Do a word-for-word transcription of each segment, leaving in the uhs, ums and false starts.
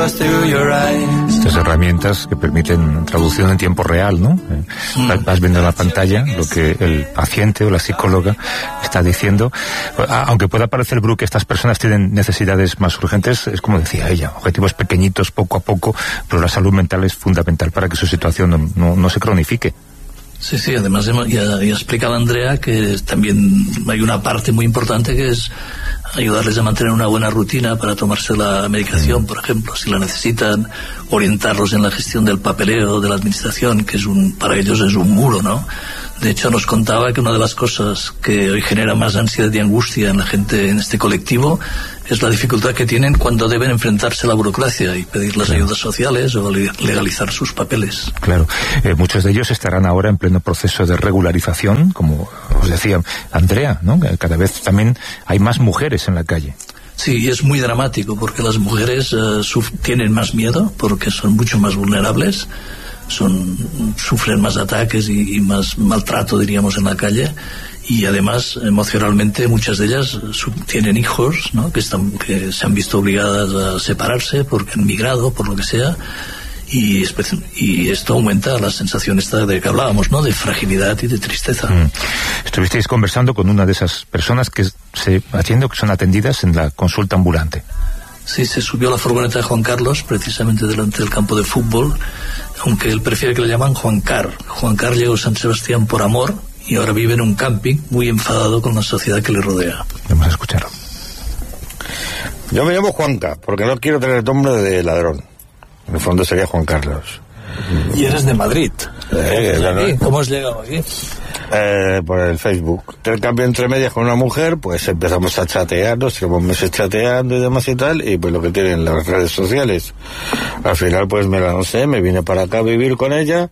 Estas herramientas que permiten traducción en tiempo real, ¿no? Eh, vas viendo en la pantalla lo que el paciente o la psicóloga está diciendo. Aunque pueda parecer, Bru, que estas personas tienen necesidades más urgentes, es como decía ella, objetivos pequeñitos poco a poco, pero la salud mental es fundamental para que su situación no, no, no se cronifique. Sí, sí, además ya, ya explicaba Andrea que también hay una parte muy importante que es ayudarles a mantener una buena rutina para tomarse la medicación, por ejemplo, si la necesitan, orientarlos en la gestión del papeleo de la administración, que es un, para ellos es un muro, ¿no? De hecho, nos contaba que una de las cosas que hoy genera más ansiedad y angustia en la gente en este colectivo es la dificultad que tienen cuando deben enfrentarse a la burocracia y pedir las claro. ayudas sociales o legalizar sus papeles. Claro. Eh, muchos de ellos estarán ahora en pleno proceso de regularización, como os decía Andrea, ¿no? Cada vez también hay más mujeres en la calle. Sí, y es muy dramático porque las mujeres uh, suf- tienen más miedo porque son mucho más vulnerables. Son, sufren más ataques y, y más maltrato, diríamos, en la calle, y además emocionalmente muchas de ellas su, tienen hijos, ¿no? que, están, que se han visto obligadas a separarse porque han migrado, por lo que sea, y, y esto aumenta la sensación esta de que hablábamos, ¿no? de fragilidad y de tristeza. Mm. Estuvisteis conversando con una de esas personas que se atiende, que son atendidas en la consulta ambulante. Sí, se subió a la furgoneta de Juan Carlos, precisamente delante del campo de fútbol, aunque él prefiere que le llaman Juan Car. Juan Car llegó a San Sebastián por amor y ahora vive en un camping muy enfadado con la sociedad que le rodea. Vamos a escucharlo. Yo me llamo Juanca, porque no quiero tener nombre de ladrón. En el fondo sería Juan Carlos. Y eres de Madrid. Eh, claro. ¿Cómo has llegado aquí? Eh, por el Facebook. El cambio entre medias con una mujer, pues empezamos a chatear, nos llevamos meses chateando y demás y tal, y pues lo que tienen las redes sociales. Al final pues me la lancé, me vine para acá a vivir con ella,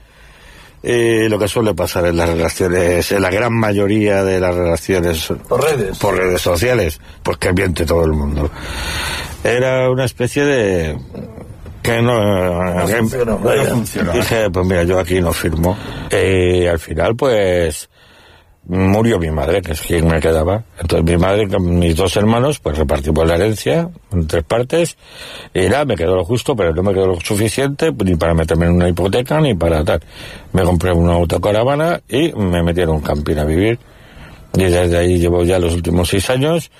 y lo que suele pasar en las relaciones, en la gran mayoría de las relaciones por redes, por redes sociales, pues que miente todo el mundo. Era una especie de... que no, no, que, funcionó, no, no funcionó. Dije, pues mira, yo aquí no firmo. Y al final, pues, murió mi madre, que es quien me quedaba. Entonces mi madre con mis dos hermanos, pues repartimos la herencia en tres partes. Y nada, me quedó lo justo, pero no me quedó lo suficiente, ni para meterme en una hipoteca, ni para tal. Me compré una autocaravana y me metí en un camping a vivir. Y desde ahí llevo ya los últimos seis años.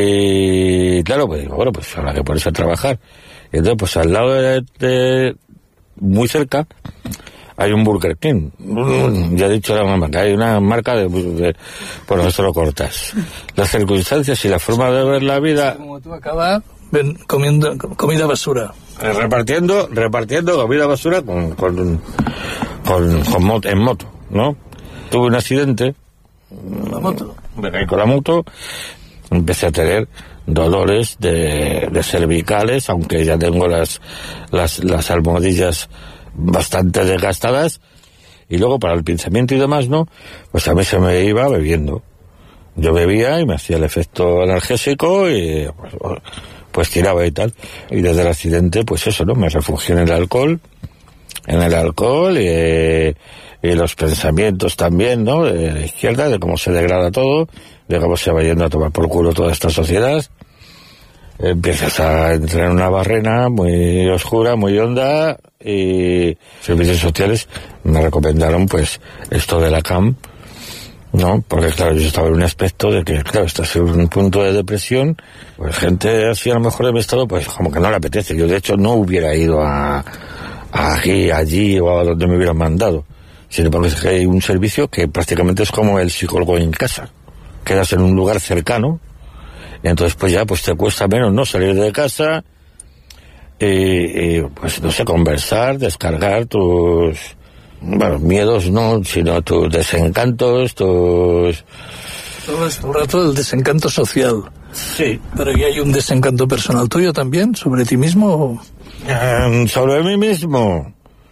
Y claro, pues digo, bueno, pues habrá que ponerse a trabajar. Y entonces, pues al lado de, de muy cerca, hay un Burger King. Ya he dicho la mamá, que hay una marca de, de bueno, esto lo cortas. Las circunstancias y la forma de ver la vida. Como tú acabas ven, comiendo comida basura. Eh, repartiendo, repartiendo comida basura con, con, con, con moto, en moto, ¿no? Tuve un accidente. ¿La moto? Me caí con la moto, empecé a tener dolores de, de cervicales, aunque ya tengo las, las, las almohadillas bastante desgastadas, y luego para el pinzamiento y demás, ¿no? Pues a mí se me iba bebiendo. Yo bebía y me hacía el efecto analgésico y pues, pues tiraba y tal. Y desde el accidente, pues eso, ¿no? Me refugié en el alcohol, en el alcohol y, y los pensamientos también, ¿no? De la izquierda, de cómo se degrada todo, de cómo se va yendo a tomar por culo toda esta sociedad. Empiezas a entrar en una barrena muy oscura, muy honda, y servicios sociales me recomendaron pues esto de la C A M, ¿no? Porque claro, yo estaba en un aspecto de que, claro, estás en un punto de depresión, pues gente así a lo mejor de mi estado, pues como que no le apetece. Yo de hecho no hubiera ido a, a aquí, allí o a donde me hubieran mandado, sino porque hay un servicio que prácticamente es como el psicólogo en casa. Quedas en un lugar cercano, y entonces pues ya pues te cuesta menos no salir de casa y, y pues no sé, conversar, descargar tus, bueno, miedos no, sino tus desencantos, tus... Todo es un rato el desencanto social. Sí. Pero ¿y hay un desencanto personal tuyo también sobre ti mismo? Um, sobre mí mismo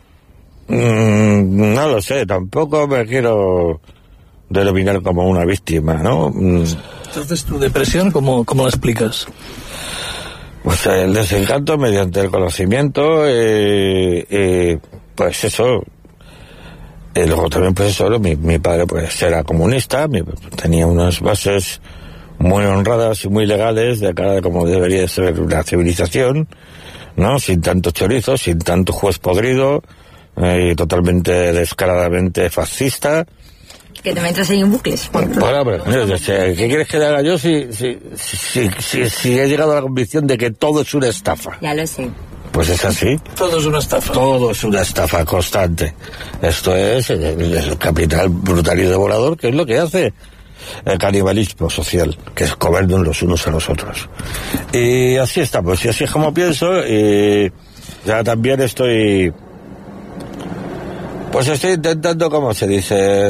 mm, no lo sé, tampoco me quiero denominar como una víctima, ¿no? Entonces, ¿tu depresión cómo, cómo la explicas? Pues el desencanto mediante el conocimiento, eh, eh, pues eso. Y luego también, pues eso, mi, mi padre pues era comunista, mi, tenía unas bases muy honradas y muy legales de cara de cómo debería ser una civilización, ¿no? Sin tanto chorizo, sin tanto juez podrido, eh, y totalmente descaradamente fascista. Que te metes ahí en bucles. Bueno, pero, ¿qué quieres que le haga yo si, si, si, si, si he llegado a la convicción de que todo es una estafa? Ya lo sé. Pues es así. Todo es una estafa. Todo es una estafa constante. Esto es el, el capital brutal y devorador, que es lo que hace el canibalismo social, que es comernos los unos a los otros. Y así estamos, y así es como pienso, y ya también estoy... Pues estoy intentando, ¿cómo se dice?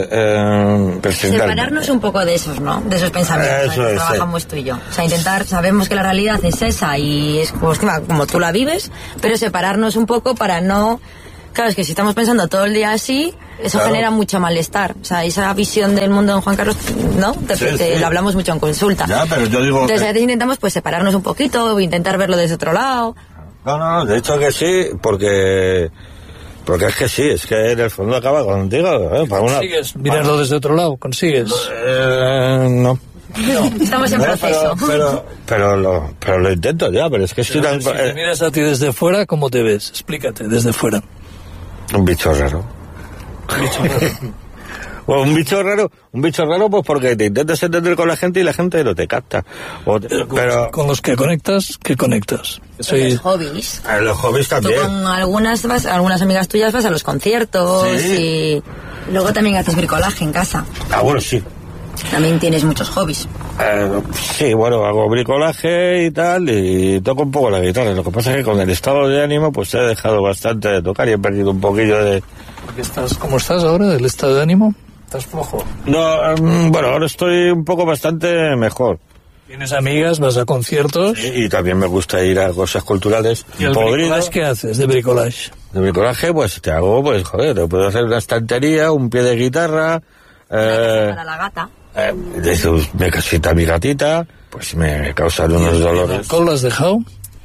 Eh, Separarnos un poco de esos, ¿no? De esos pensamientos Eso que es, trabajamos sí. tú y yo. O sea, intentar, sabemos que la realidad es esa y es como, como tú la vives, pero separarnos un poco para no... Claro, es que si estamos pensando todo el día así, eso claro. genera mucho malestar. O sea, esa visión del mundo de Juan Carlos, ¿no? Te, sí, te, sí. Lo hablamos mucho en consulta. Ya, pero yo digo... Entonces que... a veces intentamos pues separarnos un poquito, intentar verlo desde otro lado. No, no, de hecho que sí, porque... Porque es que sí, es que en el fondo acaba contigo. ¿eh? Para una... ¿Consigues mirarlo para... desde otro lado? ¿Consigues? Eh, no. No. Estamos en no, proceso. Pero, pero, pero, lo, pero lo intento ya, pero es que estoy tan... Si te miras a ti desde fuera, ¿cómo te ves? Explícate, desde fuera. Un bicho raro. Un bicho raro. Bueno, un bicho raro, un bicho raro pues porque te intentas entender con la gente y la gente no te capta. O te, pero, pero con los que conectas, ¿qué conectas? Soy... Los hobbies. A los hobbies también. Tú con algunas, vas, algunas amigas tuyas vas a los conciertos sí. y luego también haces bricolaje en casa. Ah, bueno, sí. También tienes muchos hobbies. Eh, sí, bueno, hago bricolaje y tal, y toco un poco la guitarra. Lo que pasa es que con el estado de ánimo, pues he dejado bastante de tocar y he perdido un poquillo de... ¿Porque estás, ¿Cómo estás ahora, del estado de ánimo? ¿Estás flojo? No, um, bueno, ahora estoy un poco bastante mejor. ¿Tienes amigas? ¿Vas a conciertos? Sí, y también me gusta ir a cosas culturales. ¿Y el bricolage qué haces de bricolage? De bricolaje, pues te hago, pues joder, te puedo hacer una estantería, un pie de guitarra... Eh, para la gata. Eh, me casita mi gatita, pues me causan unos dolores. ¿El alcohol lo has dejado?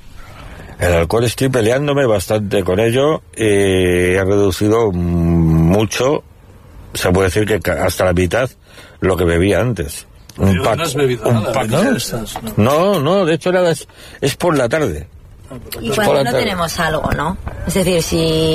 El alcohol estoy peleándome bastante con ello y he reducido mucho, se puede decir que hasta la mitad lo que bebía antes. Un pack, no has bebido un nada, pack. ¿No? Estás, no. no, no, de hecho nada, es, es por la tarde. Y cuando no tenemos algo, ¿no? Es decir,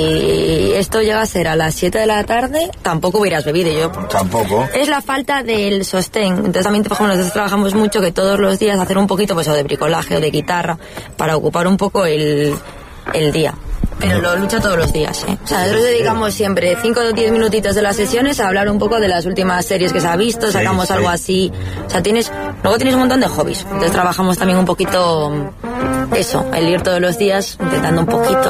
si esto llega a ser a las siete de la tarde, tampoco hubieras bebido. Yo tampoco. Es la falta del sostén. Entonces también, por ejemplo, nosotros trabajamos mucho que todos los días hacer un poquito pues o de bricolaje o de guitarra para ocupar un poco el, el día. Pero lo lucho todos los días, ¿eh? O sea, nosotros dedicamos siempre cinco o diez minutitos de las sesiones a hablar un poco de las últimas series que se ha visto, sacamos sí, sí. algo así. O sea, tienes, luego tienes un montón de hobbies. Entonces trabajamos también un poquito eso, el ir todos los días intentando un poquito